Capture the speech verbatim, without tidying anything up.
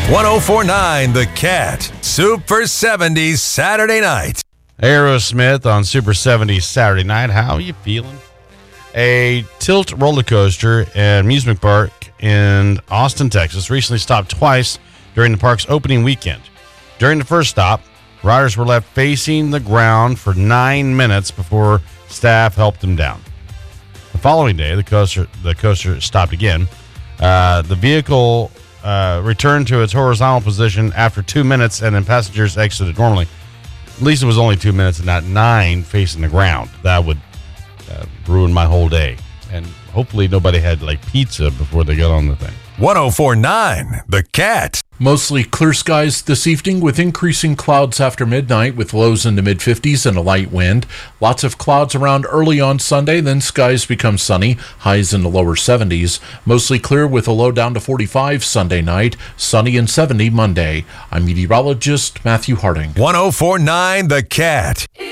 one oh four point nine The Cat, Super seventies Saturday night. Aerosmith on Super seventies Saturday night. How are you feeling? A tilt roller coaster and amusement park in Austin, Texas recently stopped twice during the park's opening weekend. During the first stop, riders were left facing the ground for nine minutes before staff helped them down. The following day, the coaster the coaster stopped again. Uh, the vehicle uh, returned to its horizontal position after two minutes, and then passengers exited normally. At least it was only two minutes and not nine facing the ground. That would uh, ruin my whole day. And hopefully nobody had like pizza before they got on the thing. one oh four point nine The Cat. Mostly clear skies this evening with increasing clouds after midnight with lows in the mid fifties and a light wind. Lots of clouds around early on Sunday, then skies become sunny, highs in the lower seventies. Mostly clear with a low down to forty-five Sunday night, sunny and seventy Monday. I'm meteorologist Matthew Harding. one oh four point nine The Cat.